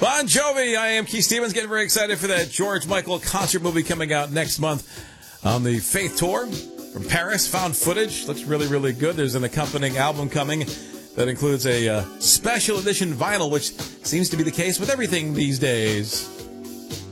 Bon Jovi, I am Keith Stevens, getting very excited for that George Michael concert movie coming out next month on the Faith Tour from Paris. Found footage, looks really, really good. There's an accompanying album coming that includes a special edition vinyl, which seems to be the case with everything these days.